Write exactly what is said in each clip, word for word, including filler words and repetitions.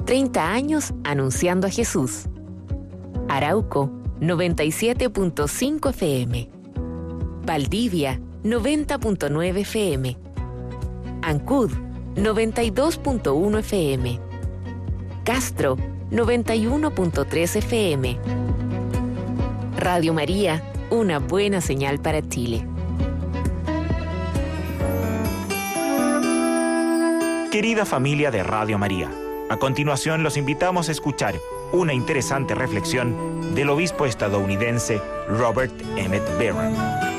treinta años anunciando a Jesús. Arauco, noventa y siete punto cinco F M. Valdivia, noventa punto nueve F M. Ancud, noventa y dos punto uno F M. Castro, noventa y uno punto tres F M. Radio María, una buena señal para Chile. Querida familia de Radio María, a continuación los invitamos a escuchar una interesante reflexión del obispo estadounidense Robert Emmett Barron.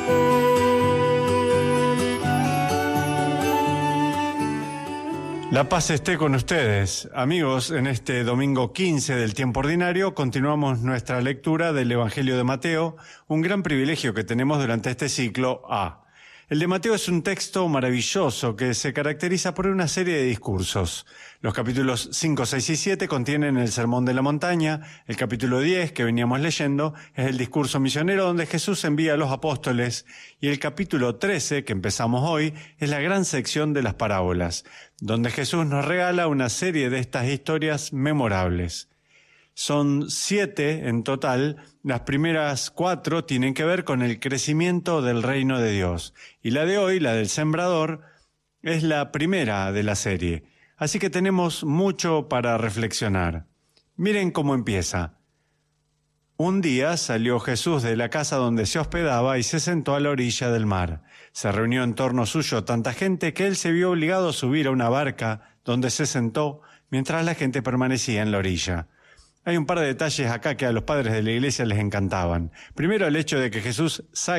La paz esté con ustedes. Amigos, en este domingo quince del tiempo ordinario continuamos nuestra lectura del Evangelio de Mateo, un gran privilegio que tenemos durante este ciclo A. El de Mateo es un texto maravilloso que se caracteriza por una serie de discursos. Los capítulos cinco, seis y siete contienen el Sermón de la Montaña. El capítulo diez, que veníamos leyendo, es el discurso misionero donde Jesús envía a los apóstoles. Y el capítulo trece, que empezamos hoy, es la gran sección de las parábolas, donde Jesús nos regala una serie de estas historias memorables. Son siete en total. Las primeras cuatro tienen que ver con el crecimiento del reino de Dios. Y la de hoy, la del sembrador, es la primera de la serie. Así que tenemos mucho para reflexionar. Miren cómo empieza. Un día salió Jesús de la casa donde se hospedaba y se sentó a la orilla del mar. Se reunió en torno suyo tanta gente que él se vio obligado a subir a una barca donde se sentó mientras la gente permanecía en la orilla. Hay un par de detalles acá que a los padres de la iglesia les encantaban. Primero, el hecho de que Jesús